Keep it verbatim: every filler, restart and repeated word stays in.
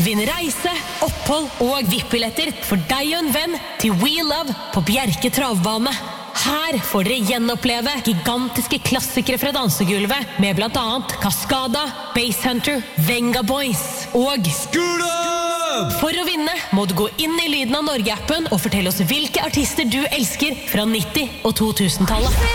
Vinn reise, opphold og V I P-billetter for deg og en venn til We Love på Bjerke travbane. Her får dere gjenoppleve gigantiske klassikere fra dansegulvet med blant annet Cascada, Basshunter, Venga Boys og Skula! For å vinne må du gå inn i Lyden av Norge-appen og fortelle oss hvilke artister du elsker fra nitti- og to tusen-tallet.